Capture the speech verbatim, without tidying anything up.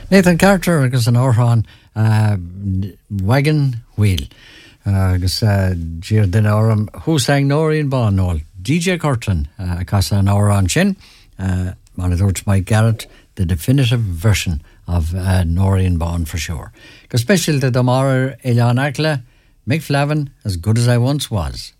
Nathan Carter agus an árán uh, Wagon Wheel uh, agus dír den árán húsang Noreen Barnall D J Curtin uh, casa an árán sin uh, man it Mike Garrett the definitive version of uh, Noreen Barn for sure. Gus special the Damara Elian Akla Mick Flavin as good as I once was.